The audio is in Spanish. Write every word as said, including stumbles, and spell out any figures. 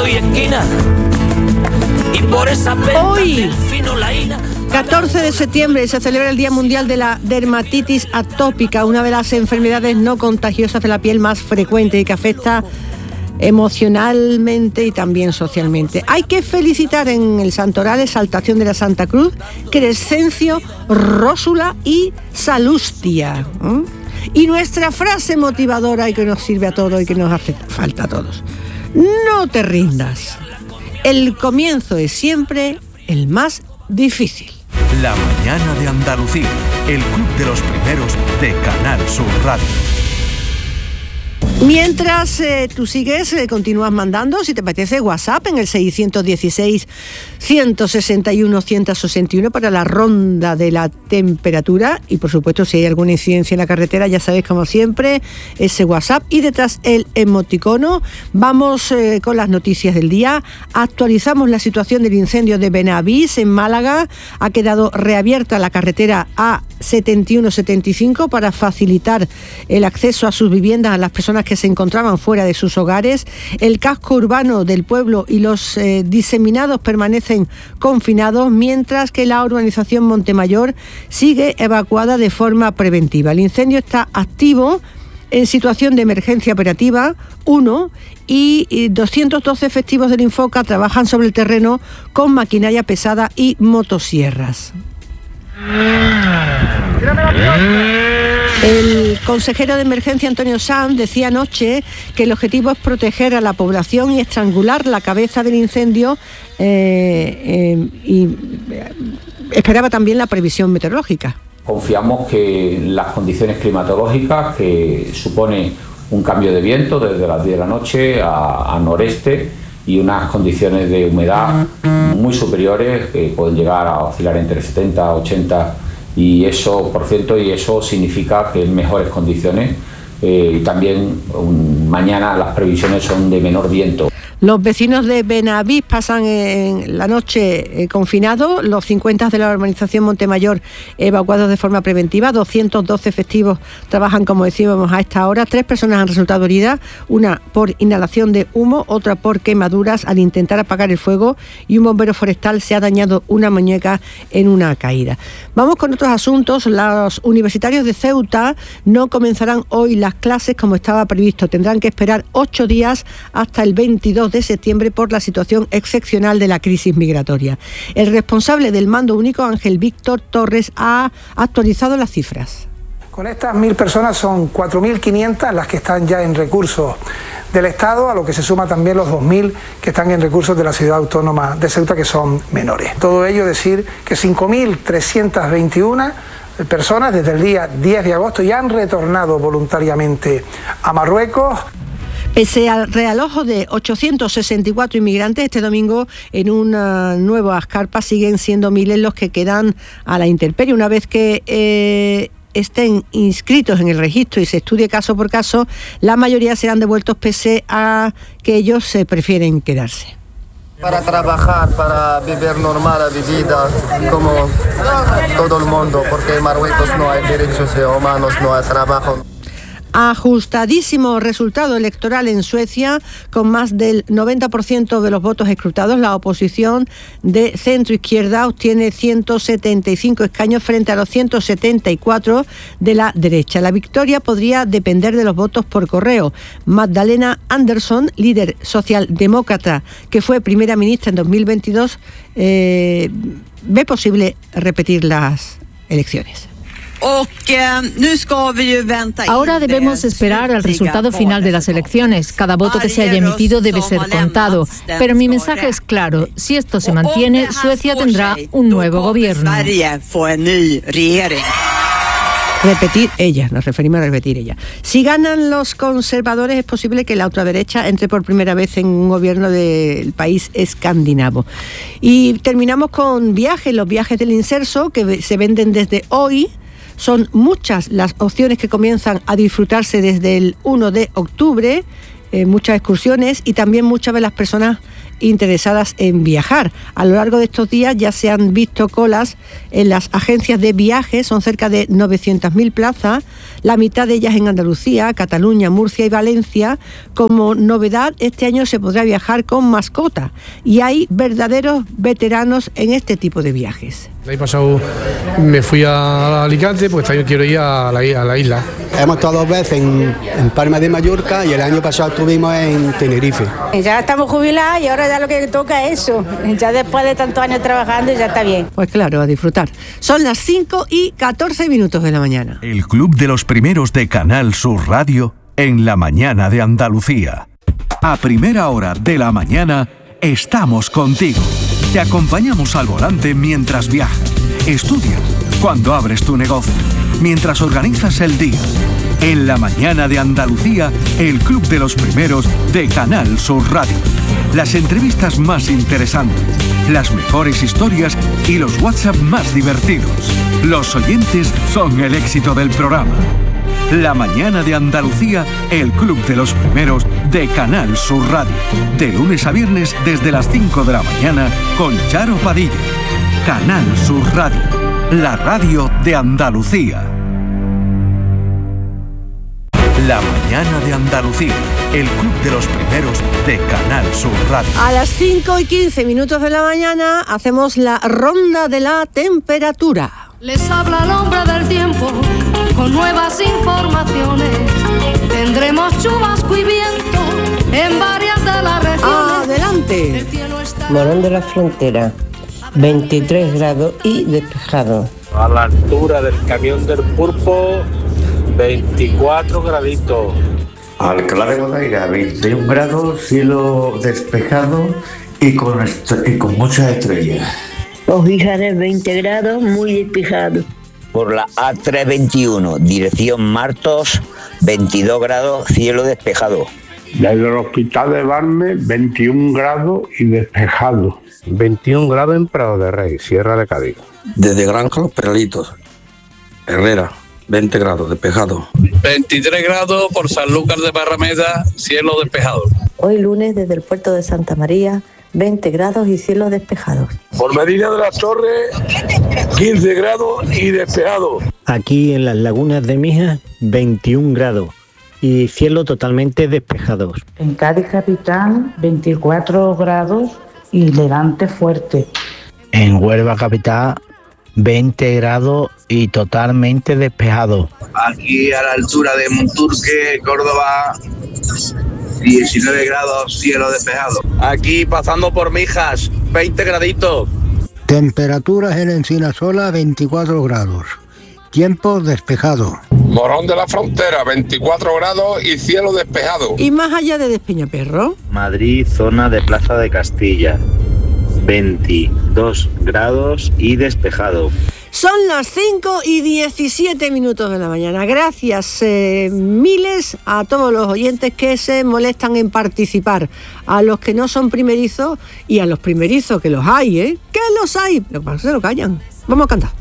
y esquina. Y por esa hoy, catorce de septiembre, se celebra el Día Mundial de la Dermatitis Atópica, una de las enfermedades no contagiosas de la piel más frecuentes y que afecta emocionalmente y también socialmente. Hay que felicitar en el santoral Exaltación de la Santa Cruz, Crescencio, Rósula y Salustia. ¿Mm? Y nuestra frase motivadora y que nos sirve a todos y que nos hace falta a todos: no te rindas. El comienzo es siempre el más difícil. La mañana de Andalucía, el club de los primeros de Canal Sur Radio. Mientras eh, tú sigues, eh, continúas mandando, si te apetece, WhatsApp en el seiscientos dieciséis, ciento sesenta y uno, ciento sesenta y uno para la ronda de la temperatura. Y por supuesto, si hay alguna incidencia en la carretera, ya sabéis, como siempre, ese WhatsApp. Y detrás el emoticono. Vamos eh, con las noticias del día. Actualizamos la situación del incendio de Benavís en Málaga. Ha quedado reabierta la carretera A setenta y uno setenta y cinco para facilitar el acceso a sus viviendas a las personas que se encontraban fuera de sus hogares. El casco urbano del pueblo y los eh, diseminados permanecen confinados, mientras que la urbanización Montemayor sigue evacuada de forma preventiva. El incendio está activo en situación de emergencia operativa uno y, y doscientos doce efectivos del Infoca trabajan sobre el terreno con maquinaria pesada y motosierras. El consejero de emergencia Antonio Sanz decía anoche que el objetivo es proteger a la población y estrangular la cabeza del incendio eh, eh, y esperaba también la previsión meteorológica. Confiamos que las condiciones climatológicas, que supone un cambio de viento desde las diez de la noche a, a noreste y unas condiciones de humedad muy superiores que pueden llegar a oscilar entre setenta, ochenta y eso por ciento, y eso significa que en mejores condiciones eh, y también um, mañana las previsiones son de menor viento. Los vecinos de Benavís pasan en la noche eh, confinados, los cincuenta de la urbanización Montemayor evacuados de forma preventiva, doscientos doce efectivos trabajan, como decíamos, a esta hora. Tres personas han resultado heridas, una por inhalación de humo, otra por quemaduras al intentar apagar el fuego, y un bombero forestal se ha dañado una muñeca en una caída. Vamos con otros asuntos. Los universitarios de Ceuta no comenzarán hoy las clases como estaba previsto. Tendrán que esperar ocho días hasta el veintidós de septiembre por la situación excepcional de la crisis migratoria. El responsable del mando único, Ángel Víctor Torres, ha actualizado las cifras. Con estas mil personas son cuatro mil quinientas las que están ya en recursos del Estado, a lo que se suma también los dos mil que están en recursos de la ciudad autónoma de Ceuta, que son menores. Todo ello decir que cinco mil trescientas veintiuna personas desde el día diez de agosto ya han retornado voluntariamente a Marruecos. Pese al realojo de ochocientos sesenta y cuatro inmigrantes este domingo en una nueva carpa, siguen siendo miles los que quedan a la intemperie. Una vez que eh, estén inscritos en el registro y se estudie caso por caso, la mayoría serán devueltos pese a que ellos se prefieren quedarse. Para trabajar, para vivir normal la vida como todo el mundo, porque en Marruecos no hay derechos humanos, no hay trabajo. Ajustadísimo resultado electoral en Suecia, con más del noventa por ciento de los votos escrutados. La oposición de centro-izquierda obtiene ciento setenta y cinco escaños frente a los ciento setenta y cuatro de la derecha. La victoria podría depender de los votos por correo. Magdalena Andersson, líder socialdemócrata que fue primera ministra en dos mil veintidós, eh, ve posible repetir las elecciones. Ahora debemos esperar al resultado final de las elecciones. Cada voto que se haya emitido debe ser contado. Pero mi mensaje es claro. Si esto se mantiene, Suecia tendrá un nuevo gobierno. Repetir ella, nos referimos a repetir ella. Si ganan los conservadores, es posible que la ultraderecha entre por primera vez en un gobierno del país escandinavo. Y terminamos con viajes, los viajes del Inserso, que se venden desde hoy. Son muchas las opciones que comienzan a disfrutarse desde el uno de octubre, eh, muchas excursiones y también muchas de las personas interesadas en viajar. A lo largo de estos días ya se han visto colas en las agencias de viajes, son cerca de novecientas mil plazas. la mitad de ellas en Andalucía, Cataluña, Murcia y Valencia. Como novedad, este año se podrá viajar con mascota y hay verdaderos veteranos en este tipo de viajes. El año pasado me fui a Alicante, pues este año quiero ir a la, a la isla. Hemos estado dos veces en, en Palma de Mallorca y el año pasado estuvimos en Tenerife. Ya estamos jubilados y ahora ya lo que toca es eso. Ya después de tantos años trabajando ya está bien. Pues claro, a disfrutar. Son las cinco y catorce minutos de la mañana. El Club de los Primeros de Canal Sur Radio en la mañana de Andalucía. A primera hora de la mañana estamos contigo. Te acompañamos al volante mientras viajas, estudias, cuando abres tu negocio, mientras organizas el día. En la mañana de Andalucía, el Club de los Primeros de Canal Sur Radio. Las entrevistas más interesantes, las mejores historias y los WhatsApp más divertidos. Los oyentes son el éxito del programa. La mañana de Andalucía, el Club de los Primeros de Canal Sur Radio. De lunes a viernes desde las cinco de la mañana con Charo Padilla. Canal Sur Radio, la radio de Andalucía. La mañana de Andalucía, el Club de los Primeros de Canal Sur Radio. A las cinco y quince minutos de la mañana hacemos la ronda de la temperatura. Les habla el hombre del tiempo con nuevas informaciones. Tendremos chubasco y viento en varias de las regiones. Adelante. Morón de la Frontera, veintitrés grados y despejado. A la altura del camión del Pulpo, veinticuatro graditos. Alcalá de Guadaira, veintiún grados, cielo despejado y con, est- y con muchas estrellas. Ojíjares, veinte grados, muy despejado. Por la A trescientos veintiuno, dirección Martos, veintidós grados, cielo despejado. Desde el hospital de Balmes, veintiún grados y despejado. veintiún grados en Prado de Rey, Sierra de Cádiz. Desde Granja Los Peralitos, Herrera, veinte grados, despejado. veintitrés grados por Sanlúcar de Barrameda, cielo despejado. Hoy lunes desde el puerto de Santa María, veinte grados y cielos despejados. Por Medina de las Torres, quince grados y despejado. Aquí en las lagunas de Mijas, veintiún grados y cielo totalmente despejados. En Cádiz capital, veinticuatro grados y levante fuerte. En Huelva capital, veinte grados y totalmente despejado. Aquí a la altura de Monturque, Córdoba, diecinueve grados, cielo despejado. Aquí pasando por Mijas, veinte graditos. Temperaturas en Encinasola, veinticuatro grados. Tiempo despejado. Morón de la Frontera, veinticuatro grados y cielo despejado. Y más allá de Despeñaperro. Madrid, zona de Plaza de Castilla, veintidós grados y despejado. Son las cinco y diecisiete minutos de la mañana. Gracias eh, miles a todos los oyentes que se molestan en participar. A los que no son primerizos y a los primerizos, que los hay, ¿eh? Que los hay. Lo que pasa es que se lo callan. Vamos a cantar.